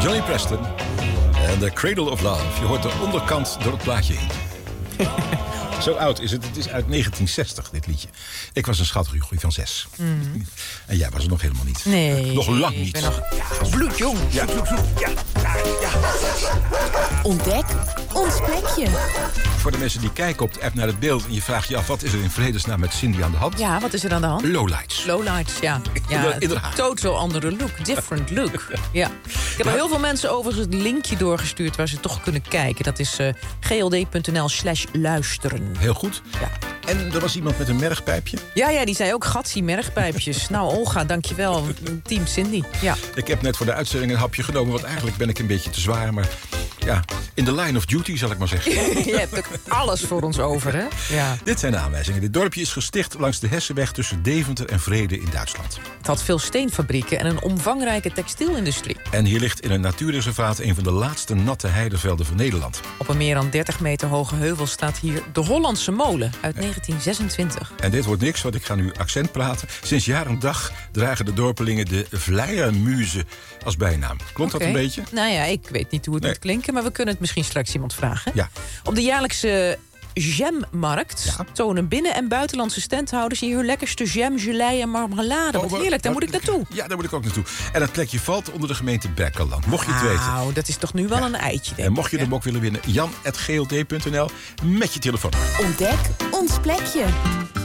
Johnny Preston en The Cradle of Love. Je hoort de onderkant door het plaatje heen. Zo oud is het. Het is uit 1960, dit liedje. Ik was een schatgroei van 6. En jij was er nog helemaal niet. Nee. Nog lang niet. Ik ben nog bloedjong. Ja. Ontdek ons plekje. Voor de mensen die kijken op de app naar het beeld... en je vraagt je af, wat is er in vredesnaam met Cindy aan de hand? Ja, wat is er aan de hand? Lowlights. Lowlights, ja. Inderdaad. Totaal andere look. Different look. Ja. Ik heb er heel veel mensen overigens een linkje doorgestuurd... waar ze toch kunnen kijken. Dat is gld.nl/luisteren. Heel goed. Ja. En er was iemand met een mergpijpje. Ja, die zei ook gatsie, mergpijpjes. Nou, Olga, dankjewel. Team Cindy. Ja. Ik heb net voor de uitzending een hapje genomen... want eigenlijk ben ik een beetje te zwaar, maar... ja, in the line of duty, zal ik maar zeggen. Je hebt ook alles voor ons over, hè? Ja. Dit zijn de aanwijzingen. Dit dorpje is gesticht langs de Hessenweg... tussen Deventer en Vrede in Duitsland. Het had veel steenfabrieken en een omvangrijke textielindustrie. En hier ligt in een natuurreservaat... een van de laatste natte heidevelden van Nederland. Op een meer dan 30 meter hoge heuvel staat hier de Hollandse Molen uit 1926. En dit wordt niks, want ik ga nu accent praten. Sinds jaar en dag dragen de dorpelingen de Vleiermuze als bijnaam. Klopt dat een beetje? Nou ja, ik weet niet hoe het moet klinken... maar we kunnen het misschien straks iemand vragen. Ja. Op de jaarlijkse jammarkt tonen binnen- en buitenlandse standhouders... hier hun lekkerste jam, gelei en marmelade. Wat heerlijk, daar moet ik naartoe. Ja, daar moet ik ook naartoe. En het plekje valt onder de gemeente Berkelland. Mocht je het weten. Nou, dat is toch nu wel een eitje, denk ik. En mocht je hem ook willen winnen, jan@gld.nl met je telefoon. Ontdek ons plekje.